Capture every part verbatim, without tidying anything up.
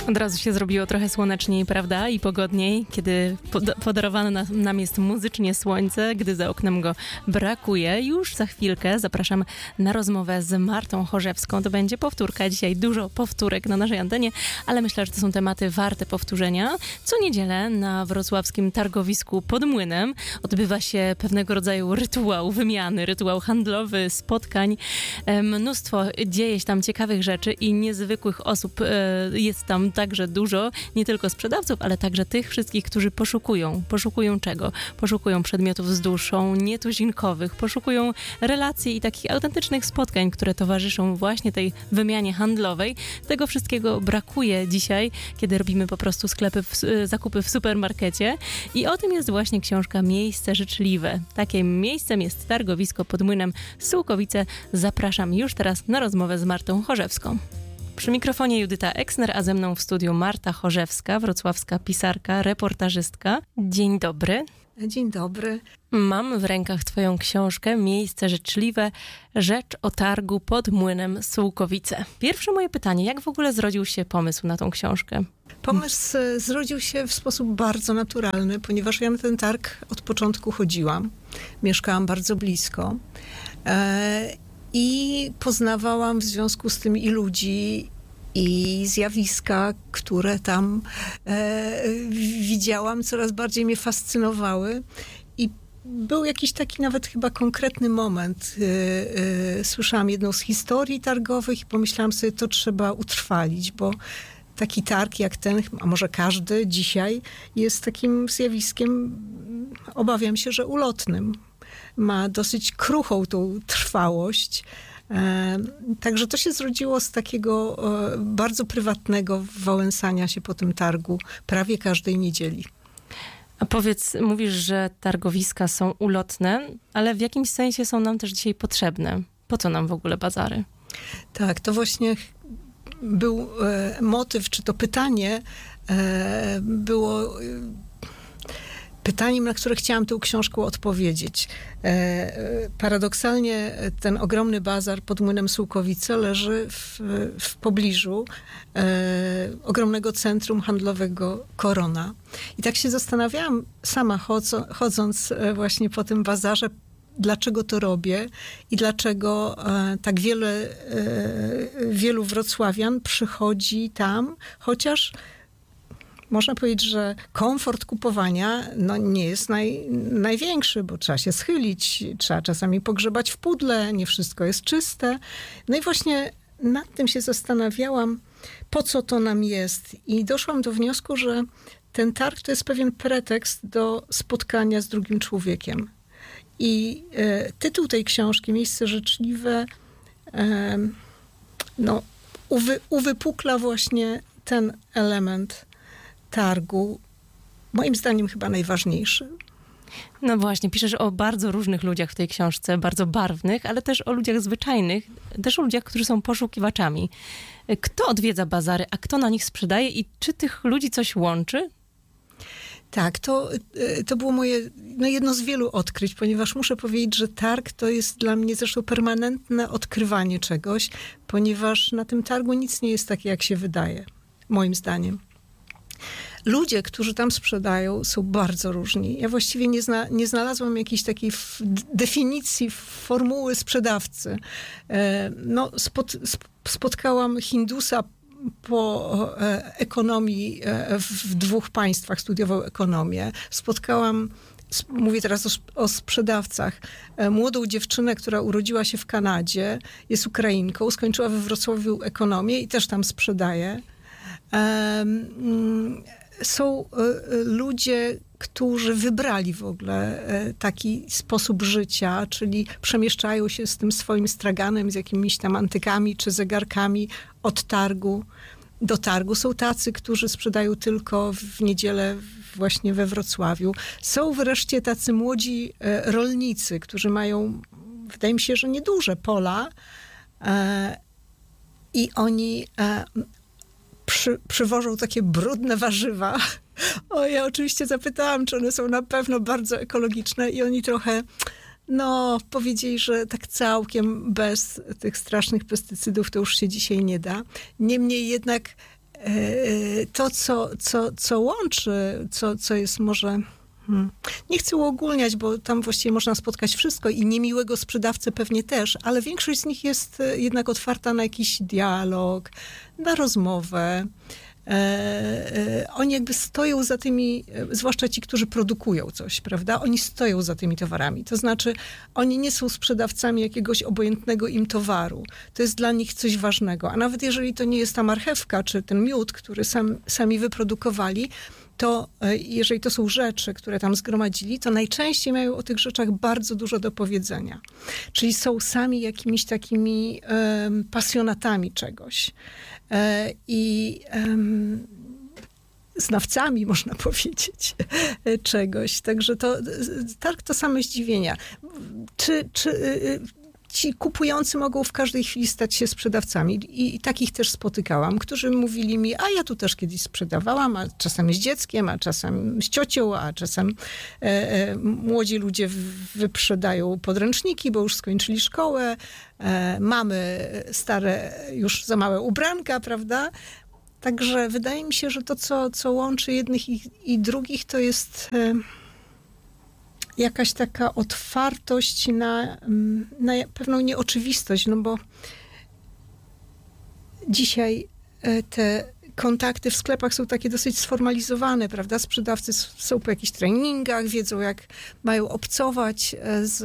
Od razu się zrobiło trochę słoneczniej, prawda? I pogodniej, kiedy pod- podarowane na, nam jest muzycznie słońce, gdy za oknem go brakuje. Już za chwilkę zapraszam na rozmowę z Martą Chorzewską. To będzie powtórka. Dzisiaj dużo powtórek na naszej antenie, ale myślę, że to są tematy warte powtórzenia. Co niedzielę na wrocławskim targowisku pod Młynem odbywa się pewnego rodzaju rytuał wymiany, rytuał handlowy, spotkań. E, mnóstwo dzieje się tam ciekawych rzeczy i niezwykłych osób e, jest tam także dużo, nie tylko sprzedawców, ale także tych wszystkich, którzy poszukują. Poszukują czego? Poszukują przedmiotów z duszą, nietuzinkowych, poszukują relacji i takich autentycznych spotkań, które towarzyszą właśnie tej wymianie handlowej. Tego wszystkiego brakuje dzisiaj, kiedy robimy po prostu sklepy, w, zakupy w supermarkecie. I o tym jest właśnie książka Miejsce Życzliwe. Takim miejscem jest targowisko pod Młynem Sułkowice. Zapraszam już teraz na rozmowę z Martą Chorzewską. Przy mikrofonie Judyta Eksner, a ze mną w studiu Marta Chorzewska, wrocławska pisarka, reportażystka. Dzień dobry. Dzień dobry. Mam w rękach twoją książkę Miejsce Życzliwe, rzecz o targu pod Młynem Sułkowice. Pierwsze moje pytanie, jak w ogóle zrodził się pomysł na tą książkę? Pomysł zrodził się w sposób bardzo naturalny, ponieważ ja na ten targ od początku chodziłam. Mieszkałam bardzo blisko e, i poznawałam w związku z tym i ludzi, i zjawiska, które tam e, widziałam, coraz bardziej mnie fascynowały. I był jakiś taki nawet chyba konkretny moment. E, e, słyszałam jedną z historii targowych i pomyślałam sobie, to trzeba utrwalić, bo taki targ jak ten, a może każdy dzisiaj, jest takim zjawiskiem, obawiam się, że ulotnym. Ma dosyć kruchą tą trwałość. E, także to się zrodziło z takiego e, bardzo prywatnego wałęsania się po tym targu prawie każdej niedzieli. A powiedz, mówisz, że targowiska są ulotne, ale w jakimś sensie są nam też dzisiaj potrzebne. Po co nam w ogóle bazary? Tak, to właśnie był e, motyw, czy to pytanie e, było... E, pytaniem, na które chciałam tę książką odpowiedzieć. E, paradoksalnie ten ogromny bazar pod Młynem Sułkowice leży w, w pobliżu e, ogromnego centrum handlowego Korona. I tak się zastanawiałam sama chodzo, chodząc właśnie po tym bazarze, dlaczego to robię i dlaczego e, tak wiele, e, wielu wrocławian przychodzi tam, chociaż można powiedzieć, że komfort kupowania no, nie jest naj, największy, bo trzeba się schylić, trzeba czasami pogrzebać w pudle, nie wszystko jest czyste. No i właśnie nad tym się zastanawiałam, po co to nam jest. I doszłam do wniosku, że ten targ to jest pewien pretekst do spotkania z drugim człowiekiem. I e, tytuł tej książki, Miejsce Życzliwe, e, no, uwy, uwypukla właśnie ten element targu, moim zdaniem chyba najważniejszy. No właśnie, piszesz o bardzo różnych ludziach w tej książce, bardzo barwnych, ale też o ludziach zwyczajnych, też o ludziach, którzy są poszukiwaczami. Kto odwiedza bazary, a kto na nich sprzedaje i czy tych ludzi coś łączy? Tak, to, to było moje no jedno z wielu odkryć, ponieważ muszę powiedzieć, że targ to jest dla mnie zresztą permanentne odkrywanie czegoś, ponieważ na tym targu nic nie jest takie, jak się wydaje, moim zdaniem. Ludzie, którzy tam sprzedają, są bardzo różni. Ja właściwie nie, zna, nie znalazłam jakiejś takiej f- definicji, formuły sprzedawcy. E, no, spot, sp- spotkałam Hindusa po e, ekonomii e, w dwóch państwach, studiował ekonomię. Spotkałam, mówię teraz o, o sprzedawcach, e, młodą dziewczynę, która urodziła się w Kanadzie, jest Ukrainką, skończyła we Wrocławiu ekonomię i też tam sprzedaje. Są ludzie, którzy wybrali w ogóle taki sposób życia, czyli przemieszczają się z tym swoim straganem, z jakimiś tam antykami czy zegarkami od targu do targu. Są tacy, którzy sprzedają tylko w niedzielę właśnie we Wrocławiu. Są wreszcie tacy młodzi rolnicy, którzy mają, wydaje mi się, że nieduże pola i oni Przy, przywożą takie brudne warzywa. O, ja oczywiście zapytałam, czy one są na pewno bardzo ekologiczne i oni trochę, no, powiedzieli, że tak całkiem bez tych strasznych pestycydów to już się dzisiaj nie da. Niemniej jednak to, co, co, co łączy, co, co jest może... Hmm. Nie chcę uogólniać, bo tam właściwie można spotkać wszystko i niemiłego sprzedawcę pewnie też, ale większość z nich jest jednak otwarta na jakiś dialog, na rozmowę. E, e, oni jakby stoją za tymi, zwłaszcza ci, którzy produkują coś, prawda? Oni stoją za tymi towarami. To znaczy, oni nie są sprzedawcami jakiegoś obojętnego im towaru. To jest dla nich coś ważnego. A nawet jeżeli to nie jest ta marchewka, czy ten miód, który sam, sami wyprodukowali, to jeżeli to są rzeczy, które tam zgromadzili, to najczęściej mają o tych rzeczach bardzo dużo do powiedzenia. Czyli są sami jakimiś takimi um, pasjonatami czegoś. E, I um, znawcami, można powiedzieć, czegoś. Także to targ to same zdziwienia. Czy... czy Ci kupujący mogą w każdej chwili stać się sprzedawcami i, i takich też spotykałam, którzy mówili mi, a ja tu też kiedyś sprzedawałam, a czasem z dzieckiem, a czasem z ciocią, a czasem e, e, młodzi ludzie wyprzedają podręczniki, bo już skończyli szkołę, e, mamy stare, już za małe ubranka, prawda? Także wydaje mi się, że to, co, co łączy jednych i, i drugich, to jest... E, jakaś taka otwartość na, na pewną nieoczywistość, no bo dzisiaj te kontakty w sklepach są takie dosyć sformalizowane, prawda? Sprzedawcy są po jakichś treningach, wiedzą jak mają obcować z,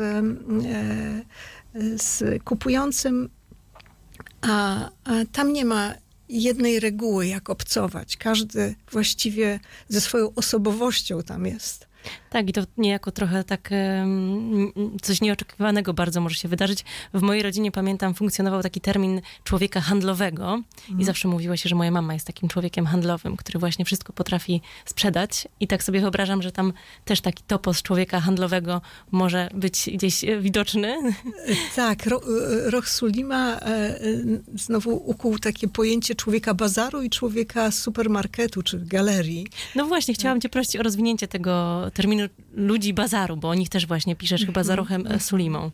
z kupującym, a, a tam nie ma jednej reguły, jak obcować. Każdy właściwie ze swoją osobowością tam jest. Tak, i to niejako trochę tak um, coś nieoczekiwanego bardzo może się wydarzyć. W mojej rodzinie, pamiętam, funkcjonował taki termin człowieka handlowego mm. i zawsze mówiło się, że moja mama jest takim człowiekiem handlowym, który właśnie wszystko potrafi sprzedać i tak sobie wyobrażam, że tam też taki topos człowieka handlowego może być gdzieś widoczny. Tak, Ro, Roch Sulima e, znowu ukuł takie pojęcie człowieka bazaru i człowieka supermarketu czy galerii. No właśnie, chciałam cię prosić o rozwinięcie tego terminu ludzi bazaru, bo o nich też właśnie piszesz chyba za Rochem Sulimą.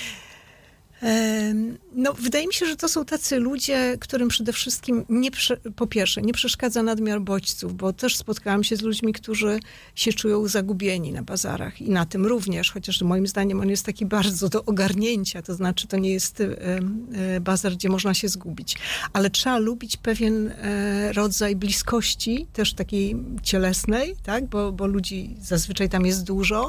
No, wydaje mi się, że to są tacy ludzie, którym przede wszystkim nie, po pierwsze, nie przeszkadza nadmiar bodźców, bo też spotkałam się z ludźmi, którzy się czują zagubieni na bazarach i na tym również, chociaż moim zdaniem on jest taki bardzo do ogarnięcia, to znaczy to nie jest bazar, gdzie można się zgubić, ale trzeba lubić pewien rodzaj bliskości, też takiej cielesnej, tak, bo, bo ludzi zazwyczaj tam jest dużo,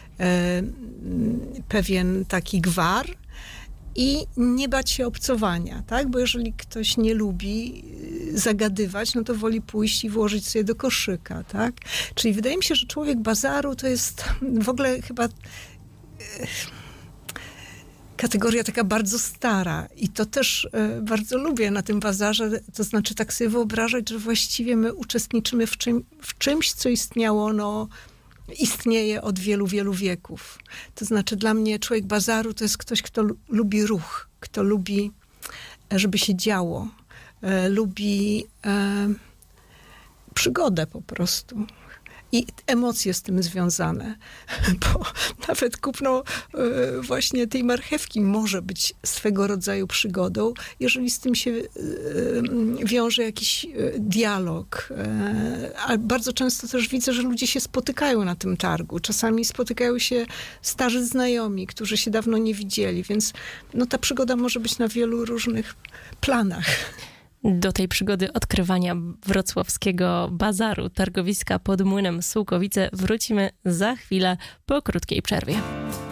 pewien taki gwar, i nie bać się obcowania, tak? Bo jeżeli ktoś nie lubi zagadywać, no to woli pójść i włożyć sobie do koszyka, tak? Czyli wydaje mi się, że człowiek bazaru to jest w ogóle chyba kategoria taka bardzo stara i to też bardzo lubię na tym bazarze, to znaczy tak sobie wyobrażać, że właściwie my uczestniczymy w, czym, w czymś, co istniało, no istnieje od wielu, wielu wieków. To znaczy dla mnie człowiek bazaru to jest ktoś, kto lubi ruch, kto lubi, żeby się działo, e, lubi e, przygodę po prostu. I emocje z tym związane, bo nawet kupno y, właśnie tej marchewki może być swego rodzaju przygodą, jeżeli z tym się y, wiąże jakiś y, dialog. Y, a bardzo często też widzę, że ludzie się spotykają na tym targu. Czasami spotykają się starzy znajomi, którzy się dawno nie widzieli, więc no, ta przygoda może być na wielu różnych planach. Do tej przygody odkrywania wrocławskiego bazaru, targowiska pod Młynem Sułkowice wrócimy za chwilę po krótkiej przerwie.